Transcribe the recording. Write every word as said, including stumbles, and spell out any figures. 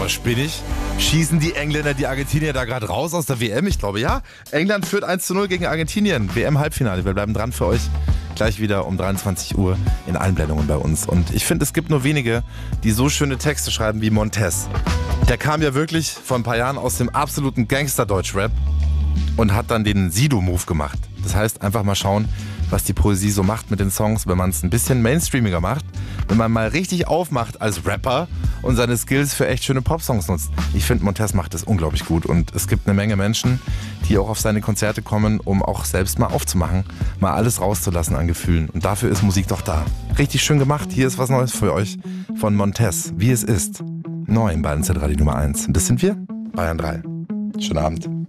aber spinne ich? Schießen die Engländer die Argentinier da gerade raus aus der W M? Ich glaube ja. England führt eins zu null gegen Argentinien. W M-Halbfinale. Wir bleiben dran für euch. Gleich wieder um dreiundzwanzig Uhr in Einblendungen bei uns. Und ich finde, es gibt nur wenige, die so schöne Texte schreiben wie Montez. Der kam ja wirklich vor ein paar Jahren aus dem absoluten Gangster-Deutsch-Rap und hat dann den Sido-Move gemacht. Das heißt, einfach mal schauen, was die Poesie so macht mit den Songs, wenn man es ein bisschen mainstreamiger macht, wenn man mal richtig aufmacht als Rapper und seine Skills für echt schöne Popsongs nutzt. Ich finde, Montez macht das unglaublich gut und es gibt eine Menge Menschen, die auch auf seine Konzerte kommen, um auch selbst mal aufzumachen, mal alles rauszulassen an Gefühlen. Und dafür ist Musik doch da. Richtig schön gemacht. Hier ist was Neues für euch von Montez, wie es ist. Neu im Bayern-Z Radio Nummer eins. Und das sind wir, Bayern drei. Schönen Abend.